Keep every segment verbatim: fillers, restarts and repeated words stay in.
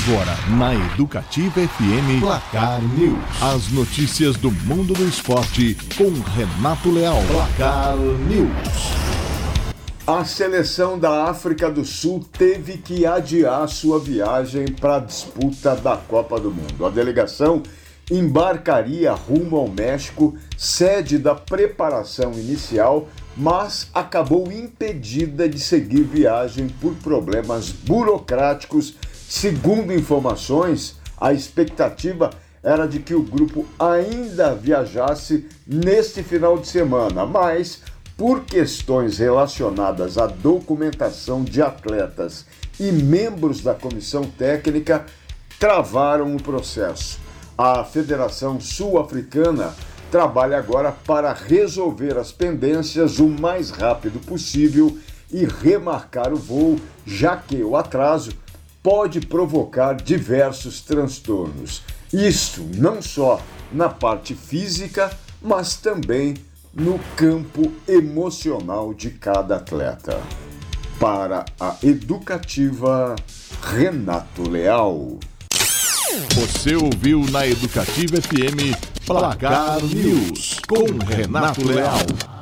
Agora, na Educativa F M, Placar News. As notícias do mundo do esporte com Renato Leal. Placar News. A seleção da África do Sul teve que adiar sua viagem para a disputa da Copa do Mundo. A delegação embarcaria rumo ao México, sede da preparação inicial, mas acabou impedida de seguir viagem por problemas burocráticos. Segundo informações, a expectativa era de que o grupo ainda viajasse neste final de semana, mas por questões relacionadas à documentação de atletas e membros da comissão técnica, travaram o processo. A Federação Sul-Africana trabalha agora para resolver as pendências o mais rápido possível e remarcar o voo, já que o atraso pode provocar diversos transtornos. Isso não só na parte física, mas também no campo emocional de cada atleta. Para a Educativa, Renato Leal. Você ouviu na Educativa F M Placar News com Renato Leal.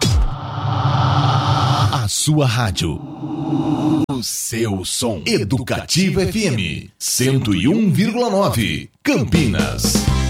A sua rádio. O seu som. Educativa F M cento e um vírgula nove Campinas.